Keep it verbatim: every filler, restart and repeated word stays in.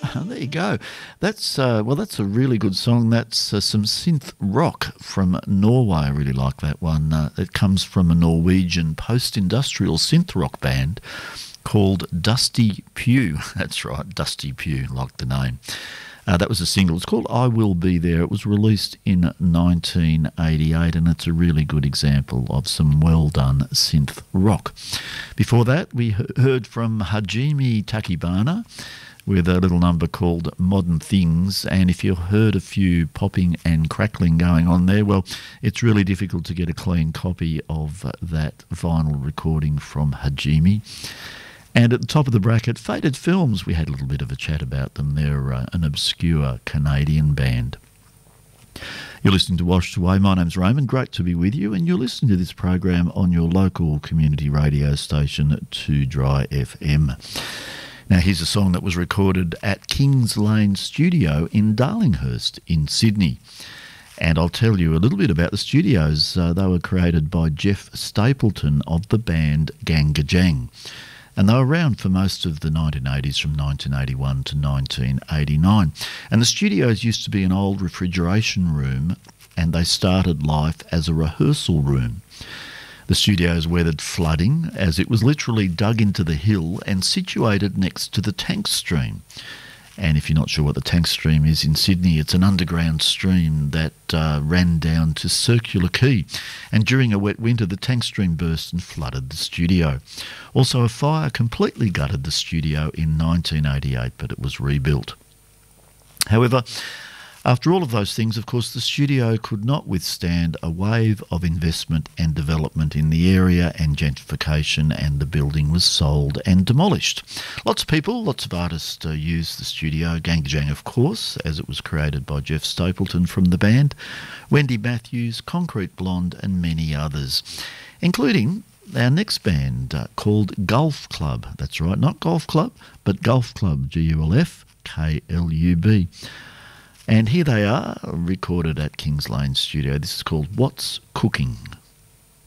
There you go. That's uh, well, that's a really good song. That's uh, some synth rock from Norway. I really like that one. Uh, it comes from a Norwegian post-industrial synth rock band called Dusty Pew. That's right, Dusty Pew, like the name. Uh, that was a single. It's called I Will Be There. It was released in nineteen eighty-eight, and it's a really good example of some well-done synth rock. Before that, we heard from Hajime Takibana with a little number called Modern Things, and if you heard a few popping and crackling going on there, well, it's really difficult to get a clean copy of that vinyl recording from Hajime. And at the top of the bracket, Faded Films. We had a little bit of a chat about them. They're uh, an obscure Canadian band. You're listening to Washed Away. My name's Raymond. Great to be with you. And you're listening to this program on your local community radio station, two Dry F M. Now, here's a song that was recorded at Kings Lane Studio in Darlinghurst in Sydney. And I'll tell you a little bit about the studios. Uh, they were created by Jeff Stapleton of the band Gangajang. And they were around for most of the nineteen eighties, from nineteen eighty-one to nineteen eighty-nine. And the studios used to be an old refrigeration room, and they started life as a rehearsal room. The studios weathered flooding, as it was literally dug into the hill and situated next to the tank stream. And if you're not sure what the tank stream is in Sydney, it's an underground stream that uh, ran down to Circular Quay. And during a wet winter, the tank stream burst and flooded the studio. Also, a fire completely gutted the studio in nineteen eighty-eight, but it was rebuilt. However, after all of those things, of course, the studio could not withstand a wave of investment and development in the area and gentrification, and the building was sold and demolished. Lots of people, lots of artists uh, used the studio. Gangajang, of course, as it was created by Jeff Stapleton from the band, Wendy Matthews, Concrete Blonde, and many others, including our next band uh, called Gulf Club. That's right, not Golf Club, but Gulf Club, G U L F K L U B. And here they are, recorded at Kings Lane Studio. This is called What's Cooking?